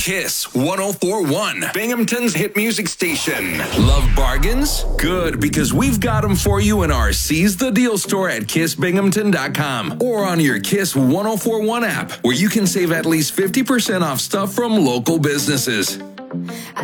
Kiss 1041, Binghamton's hit music station. Love bargains? Good, because we've got them for you in our Seize the Deal store at kissbinghamton.com or on your Kiss 1041 app, where you can save at least 50% off stuff from local businesses.